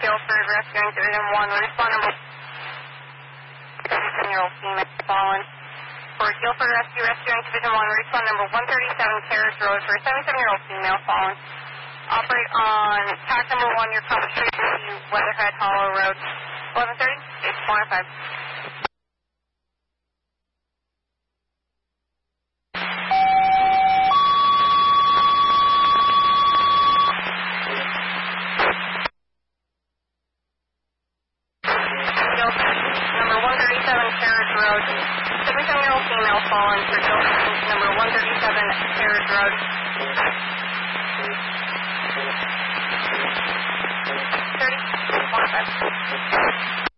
Guilford Rescuing Division 1. Respond number 37-year-old female fallen. For Guilford Rescuing Division 1, respond number 137 Carriage Road for a 77-year-old female fallen. Operate on tack number 1, your concentration to Weatherhead Hollow Road. 1130, it's 405. Number 137 Carriage Road. 77-year-old female fallen for number 137 Carriage Road. 30, 105.